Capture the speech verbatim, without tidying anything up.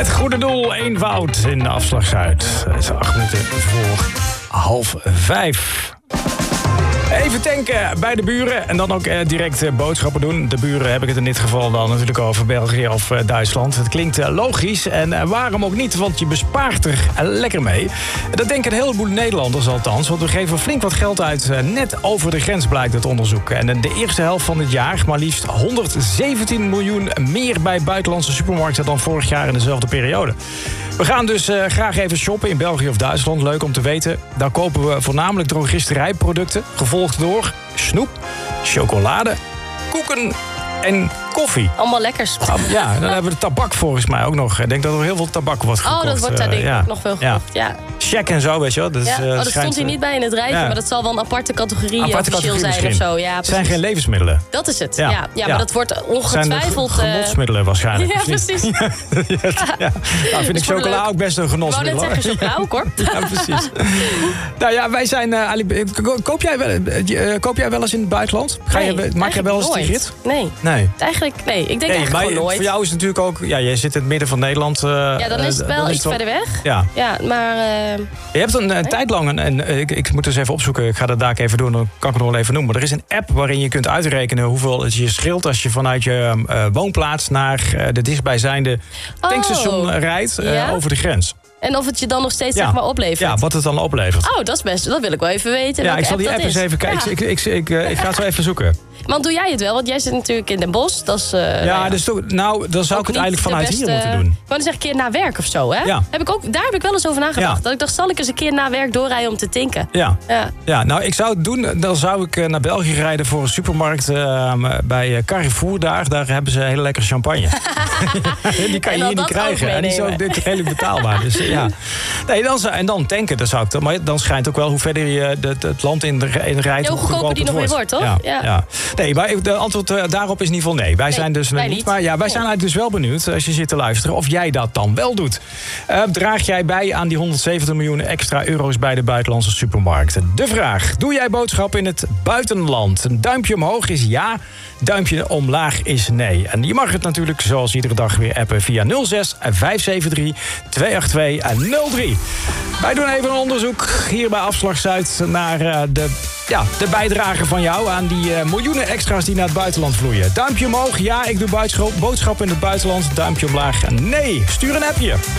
Het goede doel, eenvoud in de Afslag Zuid. Het is acht minuten voor half vijf. Even tanken bij de buren en dan ook eh, direct eh, boodschappen doen. De buren heb ik het in dit geval dan natuurlijk over België of eh, Duitsland. Het klinkt eh, logisch en eh, waarom ook niet, want je bespaart er eh, lekker mee. Dat denken een heleboel Nederlanders althans, want we geven flink wat geld uit eh, net over de grens, blijkt het onderzoek. En in de eerste helft van dit jaar maar liefst honderdzeventien miljoen meer bij buitenlandse supermarkten dan vorig jaar in dezelfde periode. We gaan dus uh, graag even shoppen in België of Duitsland. Leuk om te weten. Daar kopen we voornamelijk drogisterijproducten. Gevolgd door snoep, chocolade, koeken en koffie. Allemaal lekkers. Ja, dan hebben we de tabak volgens mij ook nog. Ik denk dat er heel veel tabak wordt gekocht. Oh, dat wordt daar denk ik uh, ja. nog veel gekocht. Ja. ja. Check en zo, weet je wel. Dat, ja. is, uh, oh, dat schijnt, stond hier niet bij in het rijtje, ja. maar dat zal wel een aparte categorie aparte officieel categorie zijn misschien. of zo. Ja, het zijn geen levensmiddelen. Dat is het, ja. ja. Ja, ja, maar dat wordt ongetwijfeld... Zijn genotsmiddelen waarschijnlijk. Ja, precies. ja, ja, ja. Nou, vind ik chocola ook best een genotsmiddel. Ik wou net zeggen, chocola ook hoor. Ja, precies. Nou ja, wij zijn... Uh, Ali, koop, jij wel, uh, koop jij wel eens in het buitenland? Ga nee, je, maak jij wel eens die rit? Nee. nee. Eigenlijk, nee. Ik denk nee, eigenlijk maar gewoon nooit. Voor jou is het natuurlijk ook... Ja, jij zit in het midden van Nederland. Uh, ja, dan is het wel iets verder weg. Ja. Ja, maar... Uh, je hebt een, een tijd lang... Een, een, ik, ik moet eens even opzoeken. Ik ga dat daar even doen. Dan kan ik het nog wel even noemen. Maar er is een app waarin je kunt uitrekenen hoeveel het je scheelt als je vanuit je uh, woonplaats naar uh, de dichtstbijzijnde tankstation oh, rijdt uh, ja? over de grens. En of het je dan nog steeds ja. zeg maar oplevert. Ja, wat het dan oplevert. Oh, dat is best. Dat wil ik wel even weten. Ja, ik zal die app, app eens even kijken. Ja. Ik, ik, ik, ik, ik ga het zo even zoeken. Want doe jij het wel? Want jij zit natuurlijk in Den Bosch. Dat is, uh, ja, nou ja, dus toch, nou, dan zou ik het eigenlijk vanuit beste, hier moeten doen. Ik wou zeggen, een keer na werk of zo, hè? Ja. Heb ik ook, daar heb ik wel eens over nagedacht. Ja. Dat ik dacht, zal ik eens een keer na werk doorrijden om te tanken? Ja. Ja. ja, nou, ik zou het doen. Dan zou ik naar België rijden voor een supermarkt uh, bij Carrefour daar. Daar hebben ze hele lekkere champagne. Die kan je hier niet krijgen. En die is ook redelijk betaalbaar. Dus, ja. Nee, dan, en dan tanken, dat zou ik dan. Maar dan schijnt ook wel hoe verder je het, het land in, de, in rijdt, hoe goedkoper die nog weer wordt, toch? Ja, ja. ja. Nee, maar de antwoord uh, daarop is in ieder geval nee. Wij nee, zijn dus wij niet. Maar ja, wij zijn eigenlijk dus wel benieuwd, als je zit te luisteren, of jij dat dan wel doet. Uh, draag jij bij aan die honderdzeventig miljoen extra euro's bij de buitenlandse supermarkten? De vraag, doe jij boodschap in het buitenland? Een duimpje omhoog is ja, duimpje omlaag is nee. En je mag het natuurlijk zoals iedere dag weer appen via nul zes vijf zeven drie twee acht twee nul drie. Wij doen even een onderzoek hier bij Afslag Zuid naar uh, de, ja, de bijdrage van jou aan die uh, miljoenen extra's die naar het buitenland vloeien. Duimpje omhoog, ja, ik doe boodschap in het buitenland. Duimpje omlaag, nee. Stuur een appje.